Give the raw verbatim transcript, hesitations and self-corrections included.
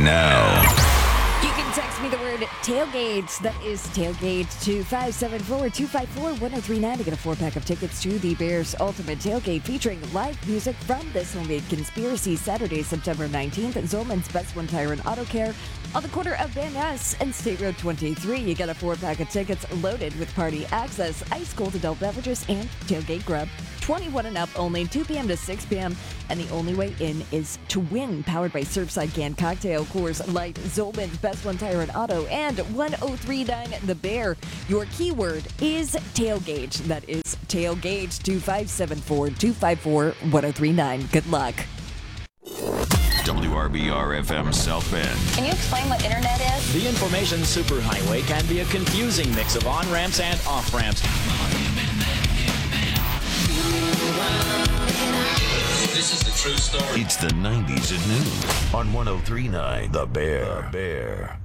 now. You can text me the word tailgate. That is tailgate to five seven four, two five four, one oh three nine to get a four-pack of tickets to the Bears Ultimate Tailgate featuring live music from This Homemade Conspiracy Saturday, September nineteenth at Zolman's Best One Tire and Auto Care on the corner of Van Ness and State Road twenty-three. You get a four-pack of tickets loaded with party access, ice-cold adult beverages, and tailgate grub. twenty-one and up only, two p.m. to six p.m. And the only way in is to win. Powered by Surfside Canned Cocktail, Coors Light, Zolman's Best One Tire and Auto, and one oh three nine The Bear. Your keyword is tailgate. That is tailgate to five seven four, two five four, one oh three nine. Good luck. W R B R F M South Bend. Can you explain what internet is? The information superhighway can be a confusing mix of on-ramps and off-ramps. This is the true story. It's the nineties at noon on one oh three nine The Bear. The Bear.